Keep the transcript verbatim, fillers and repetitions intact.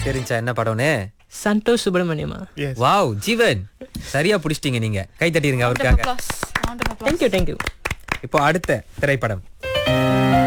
தெரிஞ்சா என்ன படம்னு? சந்தோஷ் சுப்பிரமணியமா? வாவ் ஜீவன், சரியா புடிச்சிட்டீங்க நீங்க. கை தட்டிருங்க அவருக்காக. Thank you thank you. இப்போ அடுத்த திரைப்படம்